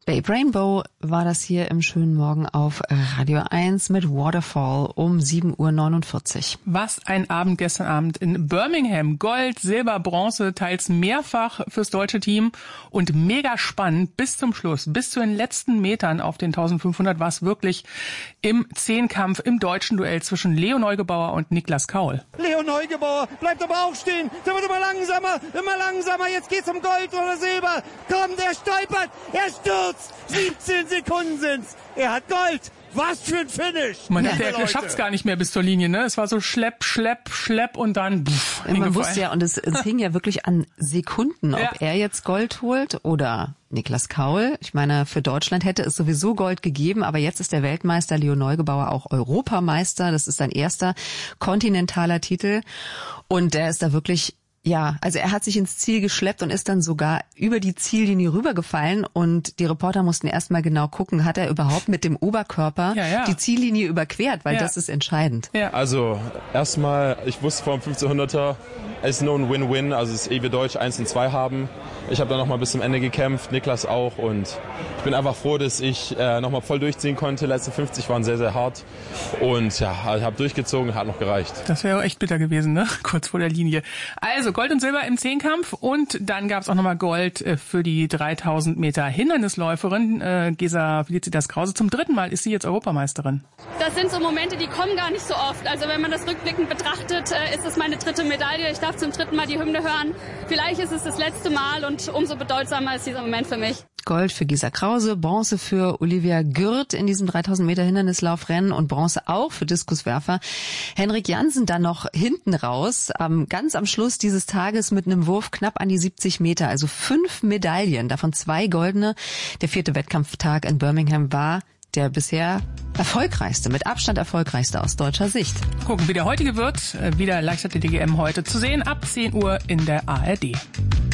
Babe Rainbow war das hier im schönen Morgen auf Radio 1 mit Waterfall um 7:49 Uhr. Was ein Abend gestern Abend in Birmingham. Gold, Silber, Bronze, teils mehrfach fürs deutsche Team und mega spannend bis zum Schluss. Bis zu den letzten Metern auf den 1500 war es wirklich im Zehnkampf, im deutschen Duell zwischen Leo Neugebauer und Niklas Kaul. Leo Neugebauer bleibt aber auch stehen. Der wird immer langsamer. Jetzt geht's um Gold oder Silber. Komm, der stolpert, er stürzt. 17 Sekunden sind's. Er hat Gold. Was für ein Finish. Man dachte, er schafft's gar nicht mehr bis zur Linie, ne? Es war so schlepp und dann man wusste ja, und es hing ja wirklich an Sekunden, ob er jetzt Gold holt oder Niklas Kaul. Ich meine, für Deutschland hätte es sowieso Gold gegeben, aber jetzt ist der Weltmeister Leo Neugebauer auch Europameister. Das ist sein erster kontinentaler Titel und der ist da wirklich... Ja, also er hat sich ins Ziel geschleppt und ist dann sogar über die Ziellinie rübergefallen und die Reporter mussten erstmal genau gucken, hat er überhaupt mit dem Oberkörper die Ziellinie überquert, weil das ist entscheidend. Ja. Also erstmal, ich wusste vor dem 1500er, es ist nur ein Win-Win, also es ist wir Deutsch 1 und 2 haben. Ich habe dann nochmal bis zum Ende gekämpft, Niklas auch und ich bin einfach froh, dass ich nochmal voll durchziehen konnte. Die letzten 50 waren sehr, sehr hart und ja, ich habe durchgezogen, hat noch gereicht. Das wäre echt bitter gewesen, ne? Kurz vor der Linie. Also Gold und Silber im Zehnkampf und dann gab es auch nochmal Gold für die 3000 Meter Hindernisläuferin Gesa Felicitas Krause. Zum 3. Mal ist sie jetzt Europameisterin. Das sind so Momente, die kommen gar nicht so oft. Also wenn man das rückblickend betrachtet, ist es meine 3. Medaille. Ich darf zum 3. Mal die Hymne hören. Vielleicht ist es das letzte Mal und umso bedeutsamer ist dieser Moment für mich. Gold für Gesa Krause, Bronze für Olivia Gürt in diesem 3000 Meter Hindernislaufrennen und Bronze auch für Diskuswerfer Henrik Jansen dann noch hinten raus, ganz am Schluss dieses Tages mit einem Wurf knapp an die 70 Meter, also 5 Medaillen, davon 2 goldene. Der 4. Wettkampftag in Birmingham war der bisher erfolgreichste, mit Abstand erfolgreichste aus deutscher Sicht. Gucken, wie der heutige wird. Wieder Leichtathletik-EM heute zu sehen ab 10 Uhr in der ARD.